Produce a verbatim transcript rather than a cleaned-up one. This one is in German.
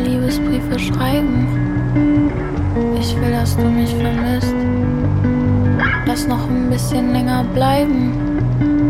Liebesbriefe schreiben. Ich will, dass du mich vermisst. Lass noch ein bisschen länger bleiben.